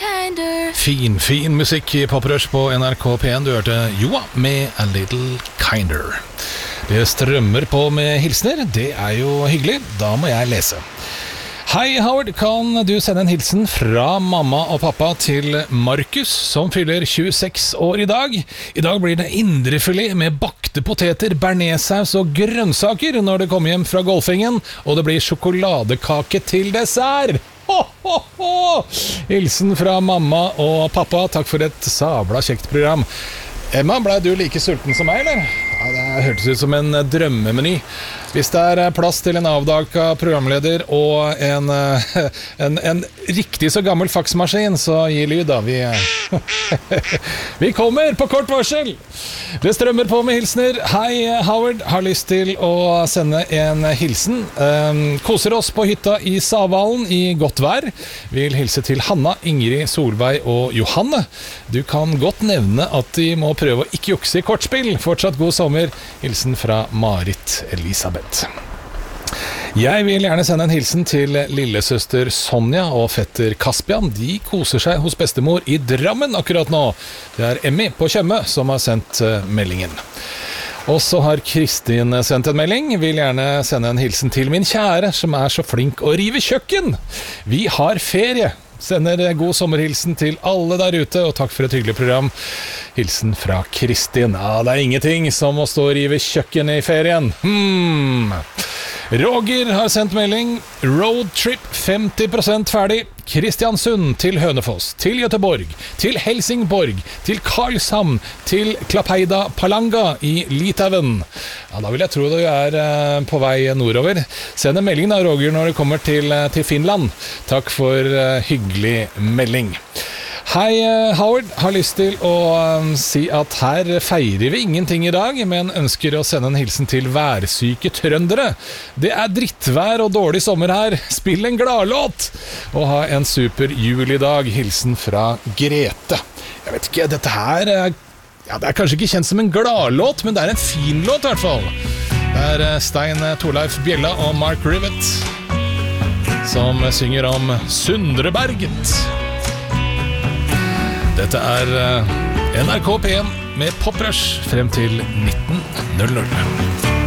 kinder. Fin musikk I Poprush på NRK P1. Du hørte Joa med A Little Kinder. Det strømmer på med hilsner. Det jo hyggelig. Da må jeg lese. Hei Howard, kan du sende en hilsen fra mamma og pappa til Markus, som fyller 26 år I dag. I dag blir det indrefilet med bakte poteter, bearnéssaus og grønnsaker når det kommer hjem fra golfingen, og det blir sjokoladekake til dessert. Ho, ho, ho! Hilsen fra mamma og pappa. Takk for et sabla kjekt program. Emma, ble du like sulten som meg, eller? Ja, det hørtes ut som en drømmemeny. Hvis det plass til en avdaget programleder og en riktig så gammel faksmaskin, så gi lyd da. Vi kommer på kort varsel. Det strømmer på med hilsner. Hei Howard, har lyst til å sende en hilsen. Koser oss på hytta I Savalen I godt vær. Vil hilse til Hanna, Ingrid, Solveig og Johanne. Du kan godt nevne at de må prøve å ikke jukse I kortspill. Fortsatt god sommer. Hilsen fra Marit Elisabeth. Jeg vil gjerne sende en hilsen til lillesøster Sonja og fetter Kaspian. De koser seg hos bestemor I Drammen akkurat nå. Det Emmy på Tjøme som har sendt meldingen. Og så har Kristin sendt en melding. Vil gjerne sende en hilsen til min kjære som så flink å rive kjøkken. Vi har ferie. Sender god sommerhilsen til alle der ute, og takk for et hyggelig program. Hilsen fra Kristin. Ja, det ingenting som å stå og rive kjøkken I ferien. Roger har sendt melding. Roadtrip 50% ferdig. Kristiansund til Hønefoss, til Göteborg, til Helsingborg, til Karlshamn, til Klapeida Palanga I Litauen. Ja, da vil jeg tro du på vei nordover. Send en melding da, Roger, når du kommer til Finland. Takk for hyggelig melding. Hei Howard, har lyst til å si at her feirer vi ingenting I dag, men ønsker å sende en hilsen til værsyke trøndere. Det drittvær og dårlig sommer her. Spill en gladlåt! Og ha en super jul I dag. Hilsen fra Grete. Jeg vet ikke, dette her ja, det kanskje ikke kjent som en gladlåt, men det en fin låt I hvert fall. Det Stein Torleif Bjella og Mark Rivet som synger om Sundreberget. Dette NRK P1 med Poprush frem til 1900.